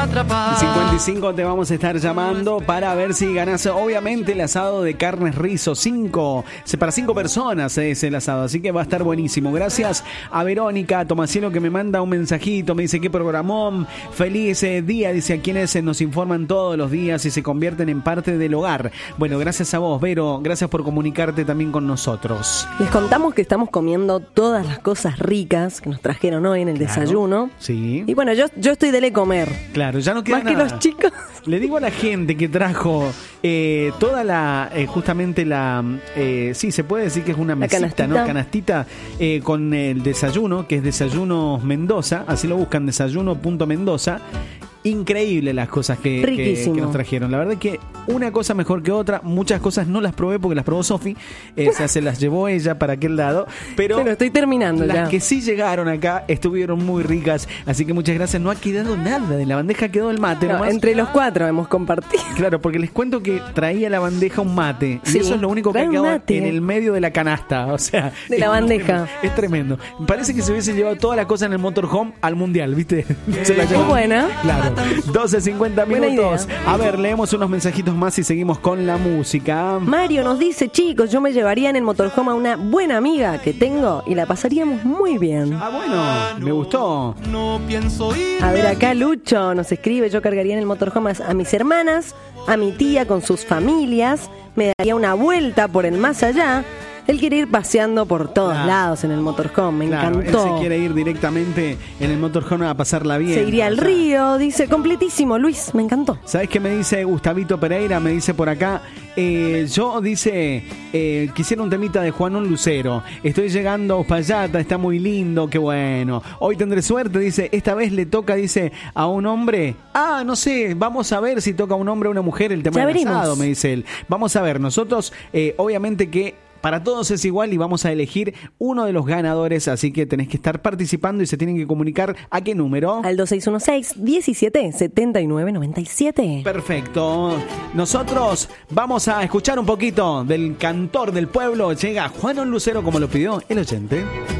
atrapar. 55 te vamos a estar llamando para ver si ganás, obviamente, el asado de carnes Rizo. Para 5 personas es el asado, así que va a estar buenísimo. Gracias a Verónica Tomacielo, que me manda un mensajito, me dice: qué programón, feliz día, dice, a quienes nos informan todos los días y se convierten en parte del hogar. Bueno, gracias a vos, Vero, gracias por comunicarte también con nosotros. Les contamos que estamos comiendo todas las cosas ricas que nos trajeron hoy en el desayuno. Sí. Y bueno, yo estoy de comer. Claro, ya no queda más nada. Que los chicos. Le digo a la gente que trajo toda la, justamente la, sí, se puede decir que es una mesita, canastita. ¿no? Canastita con el desayuno, que es Desayunos Mendoza, así lo buscan, desayuno.mendoza. Increíble las cosas que nos trajeron. La verdad es que una cosa mejor que otra. Muchas cosas no las probé porque las probó Sofi. Se las llevó ella para aquel lado. Pero estoy terminando las ya. que sí llegaron acá estuvieron muy ricas. Así que muchas gracias. No ha quedado nada. De la bandeja quedó el mate. No, entre los 4 hemos compartido. Claro, porque les cuento que traía la bandeja un mate. Sí, y eso es lo único que ha quedado en el medio de la canasta. O sea, de la bandeja. Es tremendo. Parece que se hubiese llevado toda la cosa en el motorhome al mundial, ¿viste? Se la llevó. Muy buena. Claro. 12:50 minutos. A ver, leemos unos mensajitos más y seguimos con la música. Mario nos dice: chicos, yo me llevaría en el motorhome a una buena amiga que tengo y la pasaríamos muy bien. Ah, bueno, me gustó. No pienso ir. A ver, acá Lucho nos escribe: yo cargaría en el motorhome a mis hermanas, a mi tía con sus familias, me daría una vuelta por el más allá. Él quiere ir paseando por todos lados en el motorhome, me encantó. Él se quiere ir directamente en el motorhome a pasarla bien. Se iría al río, dice, completísimo, Luis, me encantó. ¿Sabes qué me dice Gustavito Pereira? Me dice por acá, yo, dice, quisiera un temita de Juanón Lucero. Estoy llegando a Uspallata, está muy lindo, qué bueno. Hoy tendré suerte, dice, esta vez le toca, dice, a un hombre. Ah, no sé, vamos a ver si toca a un hombre o una mujer el tema del asado, me dice él. Vamos a ver, nosotros, obviamente que para todos es igual y vamos a elegir uno de los ganadores, así que tenés que estar participando y se tienen que comunicar. ¿A qué número? Al 2616-177997. Perfecto. Nosotros vamos a escuchar un poquito del cantor del pueblo. Llega Juanón Lucero como lo pidió el oyente.